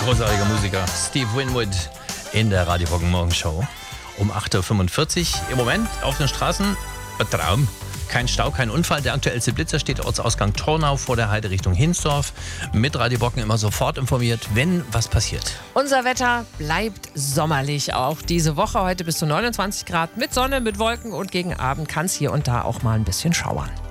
großartiger Musiker Steve Winwood in der Radio Rock Morgenshow um 8.45 Uhr. Im Moment auf den Straßen ein Traum. Kein Stau, kein Unfall. Der aktuellste Blitzer steht Ortsausgang Tornau vor der Heide Richtung Hinsdorf. Mit Radio Bocken immer sofort informiert, wenn was passiert. Unser Wetter bleibt sommerlich auch diese Woche. Heute bis zu 29 Grad mit Sonne, mit Wolken und gegen Abend kann es hier und da auch mal ein bisschen schauern.